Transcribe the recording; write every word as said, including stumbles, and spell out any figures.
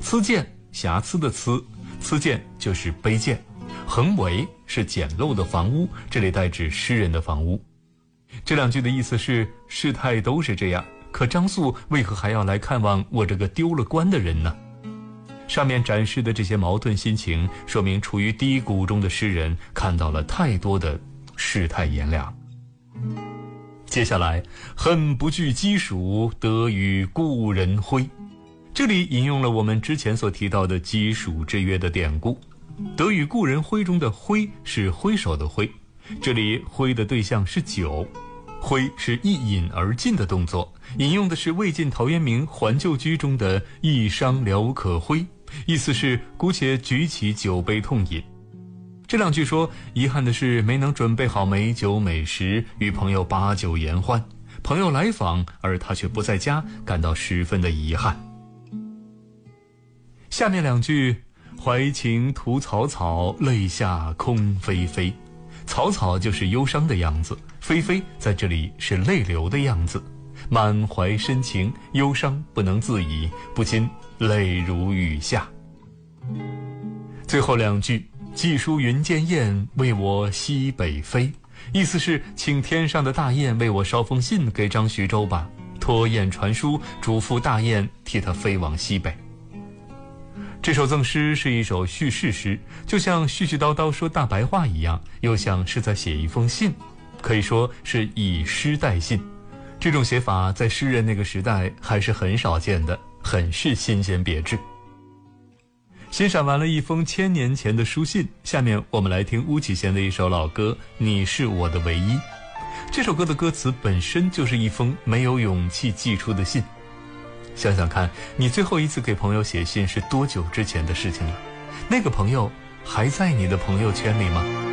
疵见，瑕疵的疵，疵见就是卑贱。横围是简陋的房屋，这里代指诗人的房屋。这两句的意思是，事态都是这样，可张素为何还要来看望我这个丢了官的人呢？上面展示的这些矛盾心情，说明处于低谷中的诗人看到了太多的世态炎凉。接下来，恨不惧鸡黍，得与故人挥。这里引用了我们之前所提到的鸡黍之约的典故。得与故人挥中的挥是挥手的挥，这里挥的对象是酒，挥是一饮而尽的动作，引用的是魏晋陶渊明《还旧居》中的一觞聊可挥，意思是姑且举起酒杯痛饮。这两句说，遗憾的是没能准备好美酒美食，与朋友把酒言欢，朋友来访而他却不在家，感到十分的遗憾。下面两句，怀情徒草草，泪下空霏霏。草草就是忧伤的样子，霏霏在这里是泪流的样子，满怀深情，忧伤不能自已，不禁泪如雨下。最后两句，寄书云间雁，为我西北飞，意思是请天上的大雁为我捎封信给张徐州吧，托雁传书，嘱咐大雁替他飞往西北。这首赠诗是一首叙事诗，就像絮絮叨叨说大白话一样，又像是在写一封信，可以说是以诗代信。这种写法在诗人那个时代还是很少见的，很是新鲜别致。欣赏完了一封千年前的书信，下面我们来听巫启贤的一首老歌《你是我的唯一》。这首歌的歌词本身就是一封没有勇气寄出的信。想想看，你最后一次给朋友写信是多久之前的事情了？那个朋友还在你的朋友圈里吗？